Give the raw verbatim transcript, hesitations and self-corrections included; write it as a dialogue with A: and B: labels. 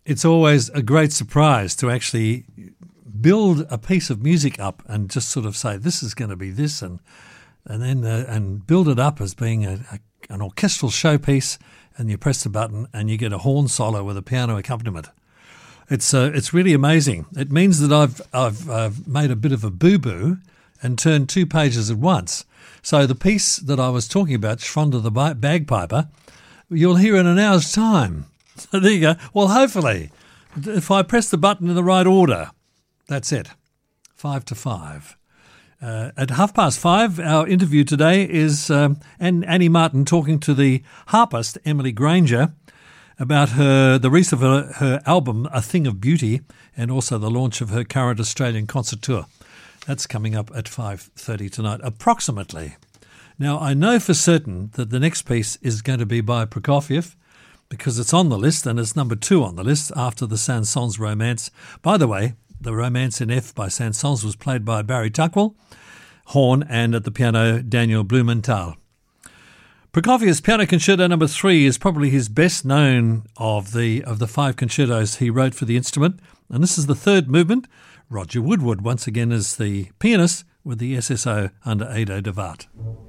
A: it's always a great surprise to actually build a piece of music up and just sort of say, this is going to be this, and and then uh, and build it up as being a, a, an orchestral showpiece, and you press the button and you get a horn solo with a piano accompaniment. It's uh, it's really amazing. It means that I've I've uh, made a bit of a boo-boo and turned two pages at once. So the piece that I was talking about, Schwanda the Bagpiper, you'll hear in an hour's time. So there you go. Well, hopefully, if I press the button in the right order, that's it. Five to five. Uh, at half past five, our interview today is um, Annie Martin talking to the harpist, Emily Granger, about her the release of her, her album, A Thing of Beauty, and also the launch of her current Australian concert tour. That's coming up at five thirty tonight, approximately. Now, I know for certain that the next piece is going to be by Prokofiev, because it's on the list, and it's number two on the list after the Saint-Saëns Romance. By the way, the Romance in F by Saint-Saëns was played by Barry Tuckwell, horn, and at the piano, Daniel Blumenthal. Prokofiev's Piano Concerto Number Three is probably his best known of the of the five concertos he wrote for the instrument, and this is the third movement. Roger Woodward once again is the pianist with the S S O under Ado de Waart.